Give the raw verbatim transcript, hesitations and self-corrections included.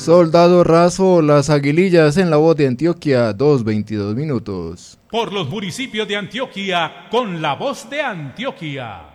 Soldado Raso, las Aguilillas en la voz de Antioquia, dos veintidós minutos. Por los municipios de Antioquia, con la voz de Antioquia.